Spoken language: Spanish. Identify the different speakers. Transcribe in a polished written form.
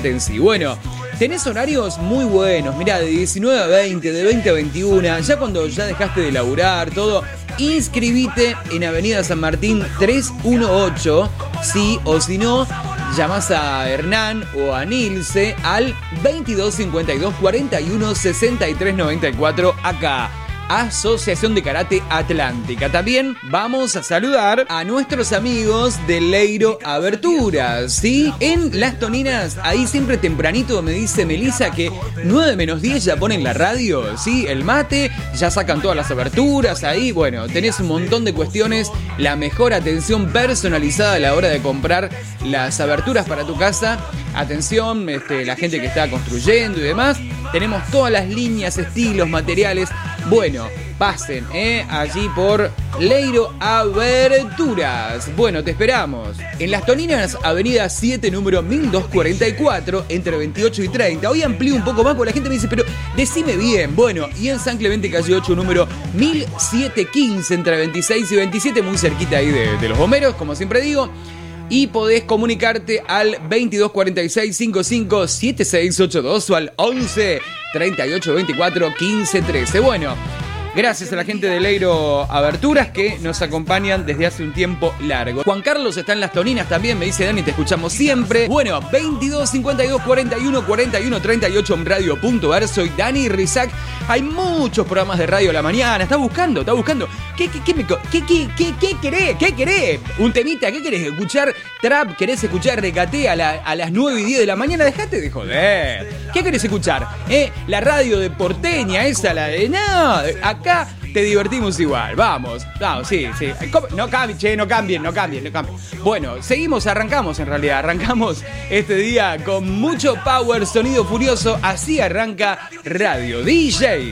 Speaker 1: en sí. Bueno, tenés horarios muy buenos, mirá, de 19 a 20, de 20 a 21, ya cuando ya dejaste de laburar, todo, inscribite en Avenida San Martín 318, sí, o si no, llamás a Hernán o a Nilce al 2252 41 63 94 acá. Asociación de Karate Atlántica. También vamos a saludar a nuestros amigos de Leiro Aberturas, ¿sí? En Las Toninas, ahí siempre tempranito me dice Melissa que 9 menos 10 ya ponen la radio, ¿sí? El mate, ya sacan todas las aberturas ahí. Bueno, tenés un montón de cuestiones, la mejor atención personalizada a la hora de comprar las aberturas para tu casa. Atención, la gente que está construyendo y demás. Tenemos todas las líneas, estilos, materiales. Bueno, pasen allí por Leiro Aberturas. Bueno, te esperamos. En Las Toninas, avenida 7, número 1244, entre 28 y 30. Hoy amplío un poco más porque la gente me dice, pero decime bien. Bueno, y en San Clemente, calle 8, número 1715, entre 26 y 27, muy cerquita ahí de los bomberos, como siempre digo. Y podés comunicarte al 2246 55 7682 o al 11 38 24 15 13. Bueno, gracias a la gente de Leiro Aberturas que nos acompañan desde hace un tiempo largo. Juan Carlos está en Las Toninas también, me dice Dani, te escuchamos siempre. Bueno, 22 52 41 41 38 en radio.ar. Soy Dani Rizak. Hay muchos programas de radio a la mañana. Está buscando. ¿Qué querés? ¿Qué querés? ¿Un temita? ¿Qué querés? ¿Escuchar trap? ¿Querés escuchar recate a las 9 y 10 de la mañana? Dejate de joder. ¿Qué querés escuchar? La radio de porteña, esa, la de... No, acá te divertimos igual. Vamos, sí. No cambien. Bueno, arrancamos este día con mucho power, sonido furioso. Así arranca Radio DJ.